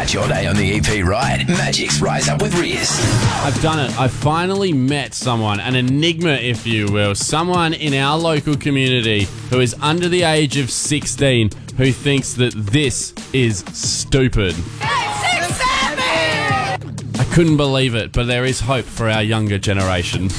Start your day on the EP right. Magic's Rise Up with Riz. I've done it. I finally met someone, an enigma, if you will. Someone in our local community who is under the age of 16 who thinks that this is stupid. I couldn't believe it, but there is hope for our younger generation.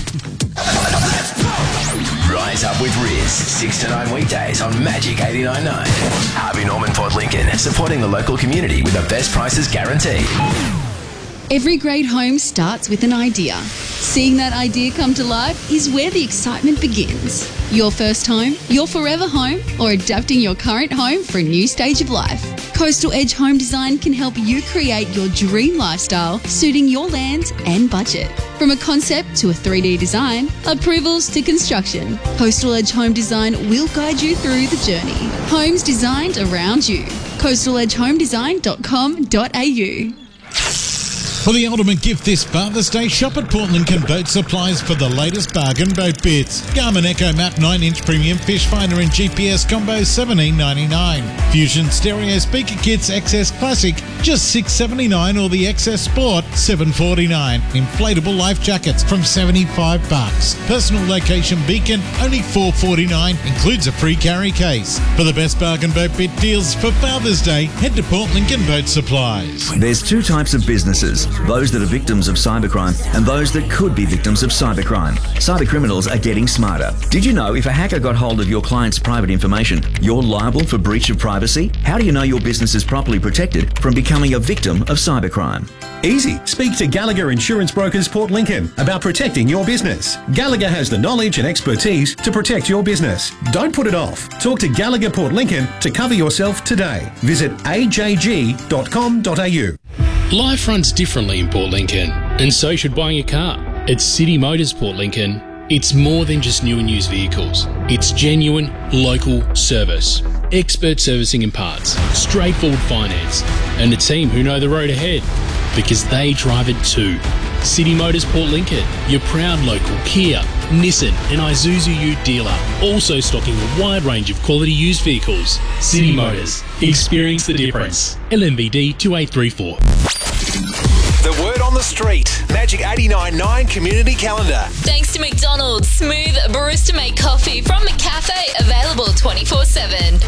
Rise Up with Riz, 6 to 9 weekdays on Magic 89.9. Harvey Norman Port Lincoln, supporting the local community with the best prices guaranteed. Every great home starts with an idea. Seeing that idea come to life is where the excitement begins. Your first home, your forever home, or adapting your current home for a new stage of life. Coastal Edge Home Design can help you create your dream lifestyle, suiting your land and budget. From a concept to a 3D design, approvals to construction, Coastal Edge Home Design will guide you through the journey. Homes designed around you. coastaleDgeHomeDesign.com.au. For the ultimate gift this Father's Day, shop at Port Lincoln Boat Supplies for the latest bargain boat bits. Garmin Echo Map 9-inch premium fish finder and GPS combo $17.99. Fusion stereo speaker kits XS Classic just $6.79, or the XS Sport $7.49. Inflatable life jackets from $75. Personal location beacon only $4.49. Includes a free carry case. For the best bargain boat bit deals for Father's Day, head to Port Lincoln Boat Supplies. There's two types of businesses. Those that are victims of cybercrime and those that could be victims of cybercrime. Cybercriminals are getting smarter. Did you know if a hacker got hold of your client's private information, you're liable for breach of privacy? How do you know your business is properly protected from becoming a victim of cybercrime? Easy. Speak to Gallagher Insurance Brokers Port Lincoln about protecting your business. Gallagher has the knowledge and expertise to protect your business. Don't put it off. Talk to Gallagher Port Lincoln to cover yourself today. Visit ajg.com.au. Life runs differently in Port Lincoln, and so should buying a car. At City Motors Port Lincoln, it's more than just new and used vehicles. It's genuine, local service, expert servicing and parts, straightforward finance, and a team who know the road ahead, because they drive it too. City Motors Port Lincoln, your proud local Kia, Nissan and Isuzu Ute dealer, also stocking a wide range of quality used vehicles. City Motors, experience the difference. LMVD 2834. The word on the street. Magic 89.9 Community Calendar. Thanks to McDonald's. Smooth barista-made coffee from McCafe. Available 24/7.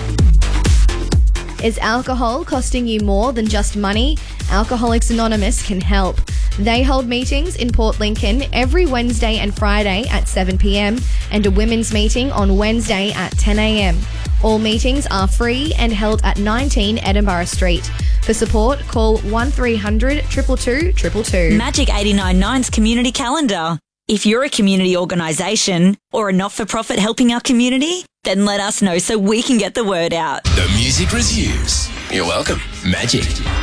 Is alcohol costing you more than just money? Alcoholics Anonymous can help. They hold meetings in Port Lincoln every Wednesday and Friday at 7 p.m. and a women's meeting on Wednesday at 10 a.m. All meetings are free and held at 19 Edinburgh Street. For support, call 1300 222 222. Magic 89.9's Community Calendar. If you're a community organisation or a not-for-profit helping our community, then let us know so we can get the word out. The music resumes. You're welcome. Magic